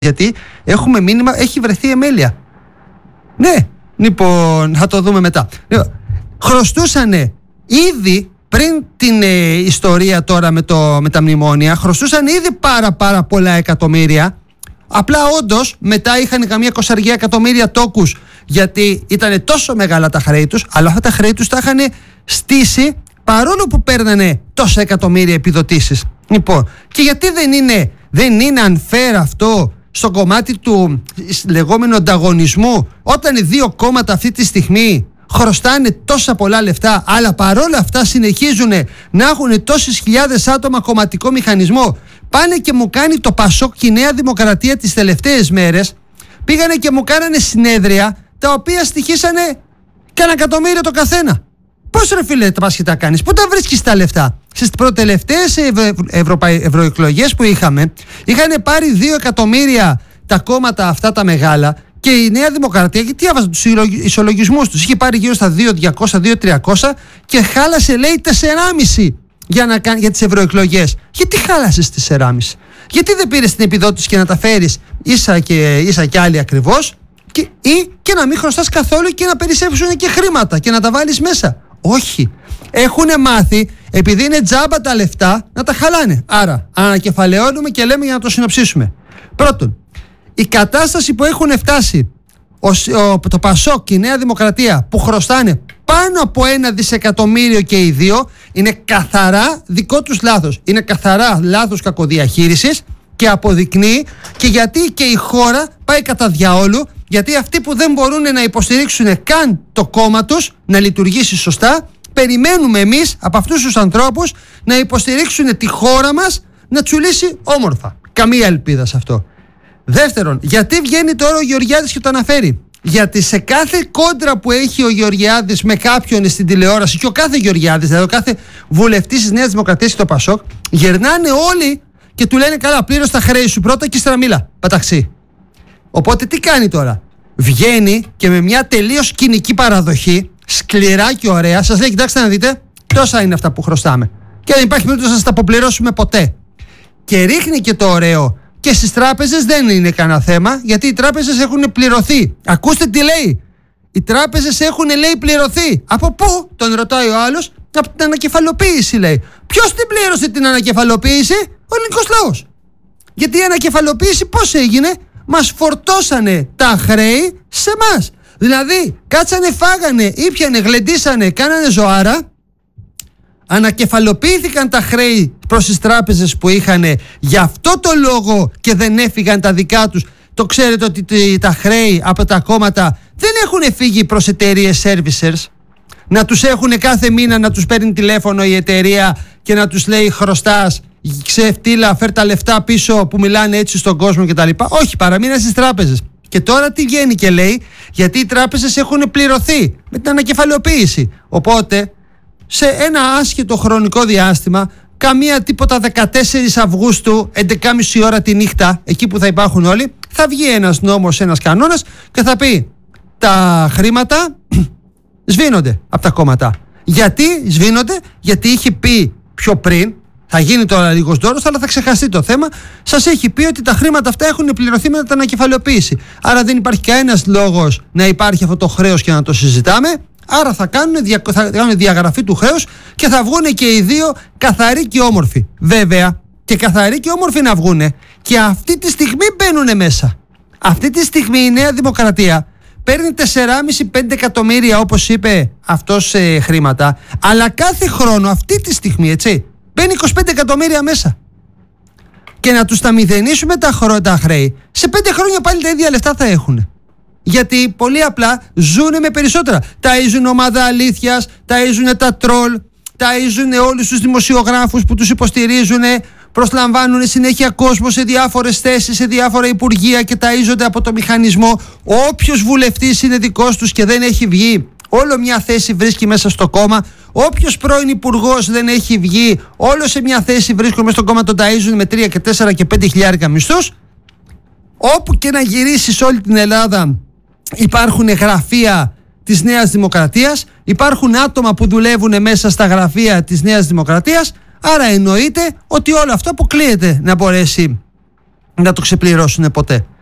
Γιατί έχουμε μήνυμα, έχει βρεθεί εμέλεια. Ναι, λοιπόν, θα το δούμε μετά. Χρωστούσανε ήδη πριν την ιστορία τώρα με τα μνημόνια, χρωστούσαν ήδη πάρα πολλά εκατομμύρια. Απλά όντως μετά είχαν καμία 20 εκατομμύρια τόκους, γιατί ήταν τόσο μεγάλα τα χρέη τους, αλλά αυτά τα χρέη τους τα είχαν στήσει παρόλο που παίρνανε τόσα εκατομμύρια επιδοτήσεις. Λοιπόν, και γιατί δεν είναι unfair αυτό στο κομμάτι του λεγόμενου ανταγωνισμού, όταν οι δύο κόμματα αυτή τη στιγμή χρωστάνε τόσα πολλά λεφτά, αλλά παρόλα αυτά συνεχίζουν να έχουν τόσες χιλιάδες άτομα κομματικό μηχανισμό. Πάνε και μου κάνει το Πασόκ και η Νέα Δημοκρατία τις τελευταίες μέρες, πήγανε και μου κάνανε συνέδρια τα οποία στοιχήσανε κανένα εκατομμύριο το καθένα. Πώς ρε φίλε τα πας και τα κάνεις, πού τα βρίσκεις τα λεφτά? Στις προτελευταίες ευρωεκλογές που είχαν πάρει 2 εκατομμύρια τα κόμματα αυτά τα μεγάλα, και η Νέα Δημοκρατία, γιατί έβαζε τους ισολογισμούς τους, είχε πάρει γύρω στα 2.200-2.300 και χάλασε λέει 4,5 για τις ευρωεκλογές. Γιατί χάλασες 4,5? Γιατί δεν πήρες την επιδότηση και να τα φέρεις ίσα και άλλη ακριβώς, και να μην χρωστάς καθόλου και να περισσεύσουν και χρήματα και να τα βάλεις μέσα? Όχι. Έχουν μάθει, επειδή είναι τζάμπα τα λεφτά, να τα χαλάνε. Άρα ανακεφαλαιώνουμε και λέμε για να το συνοψίσουμε. Πρώτον, η κατάσταση που έχουν φτάσει το Πασόκ και η Νέα Δημοκρατία, που χρωστάνε πάνω από 1 δισεκατομμύριο και οι δύο, είναι καθαρά δικό τους λάθος. Είναι καθαρά λάθος κακοδιαχείρισης και αποδεικνύει και γιατί και η χώρα πάει κατά διαόλου, γιατί αυτοί που δεν μπορούν να υποστηρίξουν καν το κόμμα τους να λειτουργήσει σωστά, περιμένουμε εμείς από αυτούς τους ανθρώπους να υποστηρίξουν τη χώρα μας να τσουλήσει όμορφα. Καμία ελπίδα σε αυτό. Δεύτερον, γιατί βγαίνει τώρα ο Γεωργιάδης και το αναφέρει? Γιατί σε κάθε κόντρα που έχει ο Γεωργιάδης με κάποιον στην τηλεόραση, και ο κάθε Γεωργιάδης, δηλαδή ο κάθε βουλευτής της Νέας Δημοκρατίας και το Πασόκ, γερνάνε όλοι και του λένε καλά, πλήρως τα χρέη σου πρώτα και ύστερα μίλα, παταξί. Οπότε τι κάνει τώρα? Βγαίνει και με μια τελείως κοινική παραδοχή, σκληρά και ωραία, σας λέει κοιτάξτε να δείτε, τόσα είναι αυτά που χρωστάμε και δεν υπάρχει περίπτωση να σας τα αποπληρώσουμε ποτέ. Και ρίχνει και το ωραίο. Και στις τράπεζες δεν είναι κανένα θέμα, γιατί οι τράπεζες έχουν πληρωθεί. Ακούστε τι λέει. Οι τράπεζες έχουν, λέει, πληρωθεί. Από πού? Τον ρωτάει ο άλλος. Από την ανακεφαλοποίηση, λέει. Ποιος την πλήρωσε την ανακεφαλοποίηση? Ο ελληνικός λαός. Γιατί η ανακεφαλοποίηση πώς έγινε? Μας φορτώσανε τα χρέη σε εμάς. Δηλαδή, κάτσανε, φάγανε, ήπιανε, γλεντήσανε, κάνανε ζωάρα. Ανακεφαλοποιήθηκαν τα χρέη προς τις τράπεζες που είχαν, γι' αυτό το λόγο και δεν έφυγαν τα δικά τους. Το ξέρετε ότι τα χρέη από τα κόμματα δεν έχουν φύγει προς εταιρείες servicers, να τους έχουν κάθε μήνα, να τους παίρνει τηλέφωνο η εταιρεία και να τους λέει χρωστάς, ξεφτύλα, φέρ τα λεφτά πίσω, που μιλάνε έτσι στον κόσμο κτλ. Όχι, παραμείναν στις τράπεζες. Και τώρα τι βγαίνει και λέει? Γιατί οι τράπεζες έχουν πληρωθεί με την ανακεφαλαιοποίηση. Οπότε σε ένα άσχετο χρονικό διάστημα, καμία τίποτα 14 Αυγούστου, 11.30 ώρα τη νύχτα, εκεί που θα υπάρχουν όλοι, θα βγει ένας νόμος, ένας κανόνας και θα πει τα χρήματα σβήνονται από τα κόμματα. Γιατί σβήνονται? Γιατί είχε πει πιο πριν, θα γίνει τώρα λίγος δώρος, αλλά θα ξεχαστεί το θέμα, σας έχει πει ότι τα χρήματα αυτά έχουν πληρωθεί με την ανακεφαλαιοποίηση. Άρα δεν υπάρχει κανένας λόγος να υπάρχει αυτό το χρέος και να το συζητάμε. Άρα θα κάνουν διαγραφή του χρέους και θα βγουν και οι δύο καθαροί και όμορφοι. Βέβαια, και καθαροί και όμορφοι να βγουν, και αυτή τη στιγμή μπαίνουν μέσα. Αυτή τη στιγμή η Νέα Δημοκρατία παίρνει 4,5-5 εκατομμύρια, όπως είπε αυτός, χρήματα, αλλά κάθε χρόνο αυτή τη στιγμή, έτσι, μπαίνει 25 εκατομμύρια μέσα. Και να τους τα μηδενίσουμε τα χρέη, σε 5 χρόνια πάλι τα ίδια λεφτά θα έχουν. Γιατί πολύ απλά ζουνε με περισσότερα. Ταΐζουν ομάδα αλήθειας, ταΐζουν τα τρόλ, ταΐζουν όλους τους δημοσιογράφους που τους υποστηρίζουν, προσλαμβάνουν συνέχεια κόσμο σε διάφορες θέσεις, σε διάφορα υπουργεία και ταΐζονται από το μηχανισμό. Όποιος βουλευτής είναι δικός τους και δεν έχει βγει, όλο μια θέση βρίσκει μέσα στο κόμμα. Όποιος πρώην υπουργός δεν έχει βγει, όλο σε μια θέση βρίσκουν μέσα στο κόμμα, τον ταΐζουν με 3 και 4 και 5 χιλιάρικα μισθούς. Όπου και να γυρίσεις σε όλη την Ελλάδα, υπάρχουν γραφεία της Νέας Δημοκρατίας, υπάρχουν άτομα που δουλεύουν μέσα στα γραφεία της Νέας Δημοκρατίας, άρα εννοείται ότι όλο αυτό αποκλείεται να μπορέσει να το ξεπληρώσουν ποτέ.